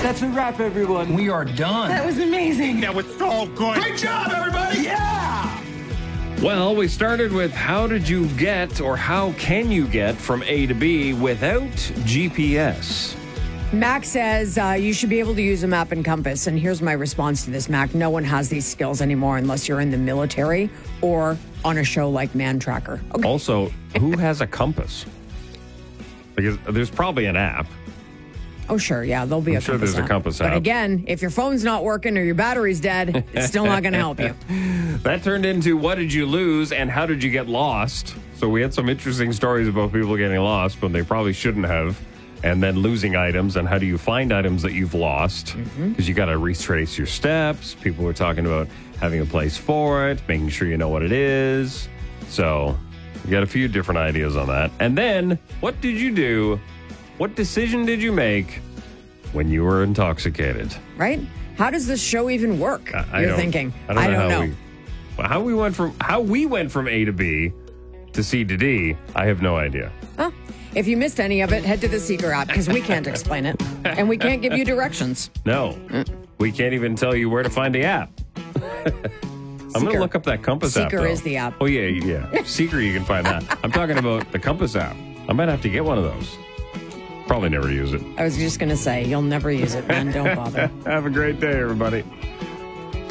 That's a wrap, everyone. We are done. That was amazing. That was so good. Great job, everybody! Yeah! Well, we started with how did you get or how can you get from A to B without GPS? Mac says you should be able to use a map and compass. And here's my response to this, Mac. No one has these skills anymore unless you're in the military or on a show like Man Tracker. Okay. Also, who has a compass? Because there's probably an app. Oh, sure. Yeah, there'll be I'm a sure compass there's a compass But app. again, if your phone's not working or your battery's dead, it's still not going to help you. That turned into what did you lose and how did you get lost? So we had some interesting stories about people getting lost when they probably shouldn't have. And then losing items, and how do you find items that you've lost? Because you got to retrace your steps. People were talking about having a place for it, making sure you know what it is. So you got a few different ideas on that. And then, what did you do? What decision did you make when you were intoxicated? Right? How does this show even work? You're thinking. I don't know how we went from A to B to C to D. I have no idea. Huh? If you missed any of it, head to the Seeker app because we can't explain it. And we can't give you directions. No. We can't even tell you where to find the app. I'm going to look up that Compass app. Seeker is the app. Oh, yeah. Seeker, you can find that. I'm talking about the Compass app. I might have to get one of those. Probably never use it. I was just going to say, you'll never use it, man. Don't bother. Have a great day, everybody.